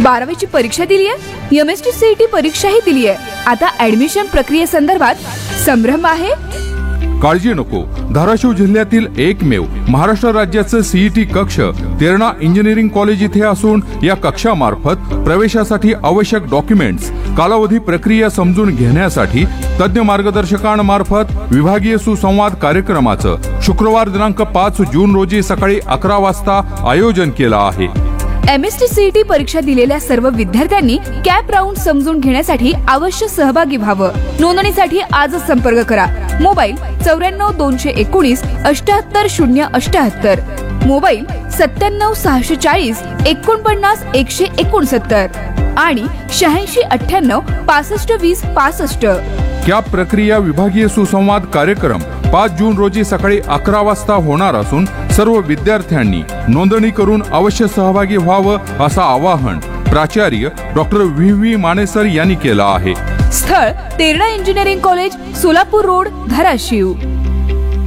12वीची परीक्षा दिली आहे, MST CET परीक्षाही दिली आहे, आता ऍडमिशन प्रक्रियेसंदर्भात संभ्रम आहे? काळजी नको. धाराशिव जिल्ह्यातील एकमेव महाराष्ट्र राज्याचं CET कक्ष तेरणा इंजिनिअरिंग कॉलेज इथे असून या कक्षामार्फत प्रवेशासाठी आवश्यक डॉक्युमेंट्स, कालावधी, प्रक्रिया समजून घेण्यासाठी तज्ञ मार्गदर्शकांमार्फत विभागीय सुसंवाद कार्यक्रमाचं शुक्रवार दिनांक 5 जून रोजी सकाळी 11 वाजता आयोजन केलं आहे. MST CET परीक्षा दिलेल्या सर्व विद्यार्थ्यांनी कॅप राऊंड समजून घेण्यासाठी अवश्य सहभागी व्हावं. नोंदणीसाठी आजच संपर्क करा. मोबाईल 94 219 78 078, मोबाईल 97 640 49 169 आणि 86 98 65 20 65. कॅप प्रक्रिया विभागीय सुसंवाद कार्यक्रम 5 जून रोजी सकाळी 11 वाजता होणार असून सर्व विद्यार्थ्यांनी नोंदणी करून अवश्य सहभागी व्हावं असं आवाहन प्राचार्य डॉक्टर VV माने सर यांनी केलं आहे. स्थळ Terna engineering college, Solapur road, Dharashiv.